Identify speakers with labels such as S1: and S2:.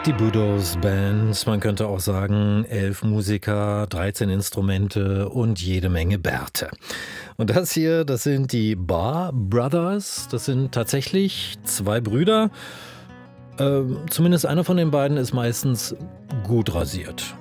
S1: Die Budos Band, man könnte auch sagen 11 Musiker, 13 Instrumente und jede Menge Bärte. Und das hier, das sind die Barr Brothers. Das sind tatsächlich zwei Brüder. Zumindest einer von den beiden ist meistens gut rasiert.